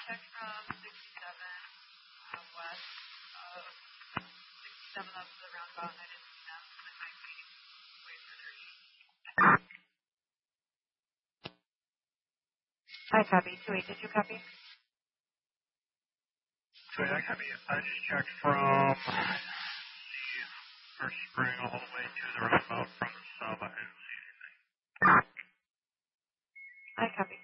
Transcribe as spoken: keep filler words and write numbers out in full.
check from sixty-seven uh, west of sixty-seven up to the roundabout, and I didn't see them, so they might be way further east. Hi, copy. two eight, did you copy? So yeah, I copy. I just checked from the first spring all the way to the roundabout from the sub. I didn't see anything. Hi, copy.